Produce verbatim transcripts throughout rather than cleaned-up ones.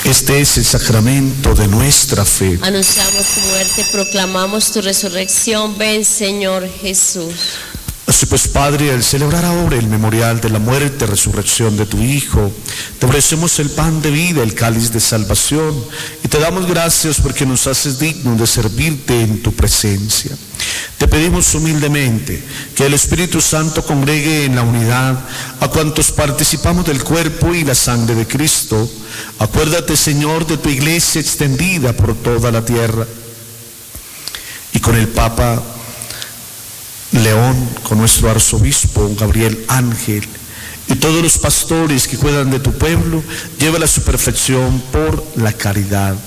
Este es el sacramento de nuestra fe. Anunciamos tu muerte, proclamamos tu resurrección. Ven, Señor Jesús. Así pues, Padre, al celebrar ahora el memorial de la muerte y resurrección de tu Hijo, te ofrecemos el pan de vida, el cáliz de salvación, y te damos gracias porque nos haces dignos de servirte en tu presencia. Te pedimos humildemente que el Espíritu Santo congregue en la unidad a cuantos participamos del cuerpo y la sangre de Cristo. Acuérdate, Señor, de tu iglesia extendida por toda la tierra, y con el Papa León, con nuestro arzobispo Gabriel Ángel y todos los pastores que cuidan de tu pueblo, llévala a su perfección por la caridad.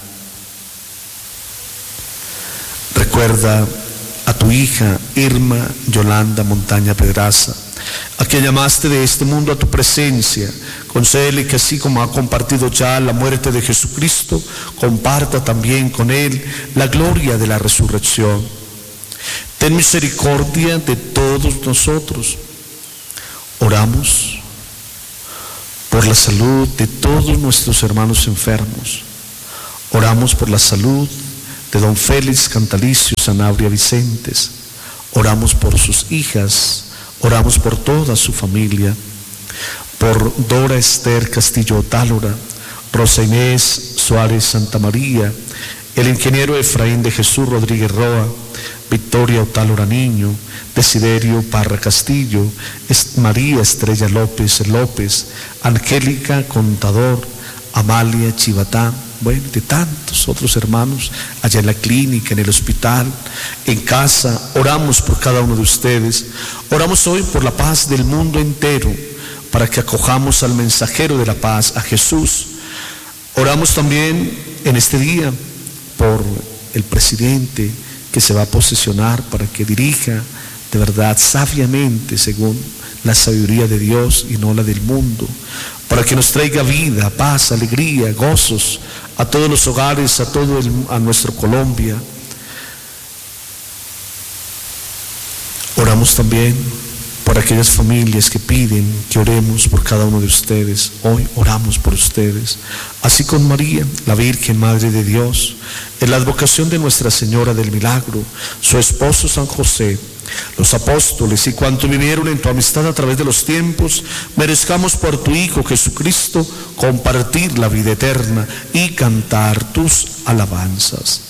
Recuerda a tu hija Irma Yolanda Montaña Pedraza, a quien llamaste de este mundo a tu presencia. Concédele que así como ha compartido ya la muerte de Jesucristo, comparta también con él la gloria de la resurrección. Ten misericordia de todos nosotros. Oramos por la salud de todos nuestros hermanos enfermos. Oramos por la salud de don Félix Cantalicio Sanabria Vicentes. Oramos por sus hijas. Oramos por toda su familia. Por Dora Esther Castillo Otálora, Rosa Inés Suárez Santa María, el ingeniero Efraín de Jesús Rodríguez Roa, Victoria Otálora Niño, Desiderio Parra Castillo, María Estrella López López, Angélica Contador, Amalia Chivatá, bueno, de tantos otros hermanos, allá en la clínica, en el hospital, en casa. Oramos por cada uno de ustedes. Oramos hoy por la paz del mundo entero, para que acojamos al mensajero de la paz, a Jesús. Oramos también en este día por el presidente que se va a posesionar, para que dirija de verdad sabiamente según la sabiduría de Dios y no la del mundo, para que nos traiga vida, paz, alegría, gozos a todos los hogares, a todo el, a nuestra Colombia. Oramos también por aquellas familias que piden que oremos por cada uno de ustedes. Hoy oramos por ustedes, así con María, la Virgen Madre de Dios, en la advocación de Nuestra Señora del Milagro, su esposo San José, los apóstoles y cuantos vivieron en tu amistad a través de los tiempos. Merezcamos por tu Hijo Jesucristo compartir la vida eterna y cantar tus alabanzas.